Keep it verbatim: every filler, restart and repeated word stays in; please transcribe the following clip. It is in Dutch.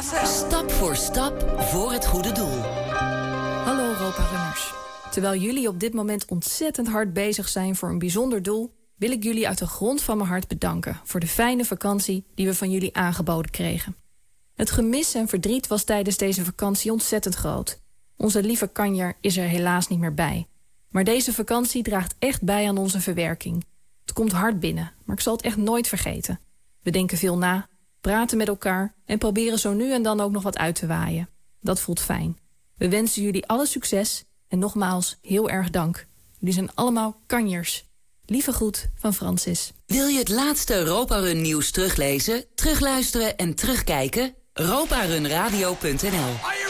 Stap voor stap voor het goede doel. Hallo Europa-runners. Terwijl jullie op dit moment ontzettend hard bezig zijn voor een bijzonder doel, wil ik jullie uit de grond van mijn hart bedanken voor de fijne vakantie die we van jullie aangeboden kregen. Het gemis en verdriet was tijdens deze vakantie ontzettend groot. Onze lieve kanjer is er helaas niet meer bij. Maar deze vakantie draagt echt bij aan onze verwerking. Het komt hard binnen, maar ik zal het echt nooit vergeten. We denken veel na, praten met elkaar en proberen zo nu en dan ook nog wat uit te waaien. Dat voelt fijn. We wensen jullie alle succes en nogmaals heel erg dank. Jullie zijn allemaal kanjers. Lieve groet van Francis. Wil je het laatste Europa-Run nieuws teruglezen, terugluisteren en terugkijken? Europa Run Radio punt n l